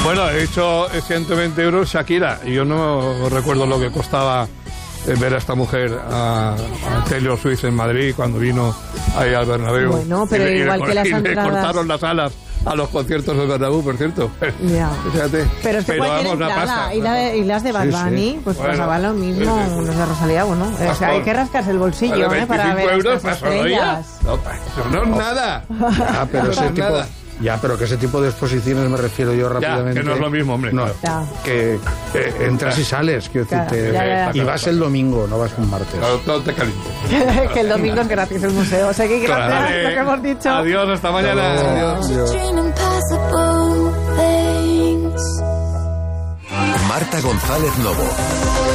Bueno, he hecho 120 euros Shakira y yo no recuerdo lo que costaba ver a esta mujer, a Taylor Swift en Madrid cuando vino ahí al Bernabéu. Bueno, pero igual que las entradas... le cortaron las alas a los conciertos del Bernabéu, por cierto. Ya. Fíjate. Pero es que cualquier entrada, y las de Bad Bunny, pues bueno, pasaba lo mismo, los de Rosalía, bueno. O sea, hay que rascarse el bolsillo, para ver euros estas estrellas. No es nada. Ah, pero ese tipo... nada. Ya, pero que ese tipo de exposiciones me refiero yo rápidamente. Ya, que no es lo mismo, hombre. No, que entras y sales, quiero decirte. Y vas el domingo, no vas un martes. No te calientes. Que el domingo es gratis el museo. O sea que gracias lo que hemos dicho. Adiós, hasta mañana. Adiós. Marta González Lobo.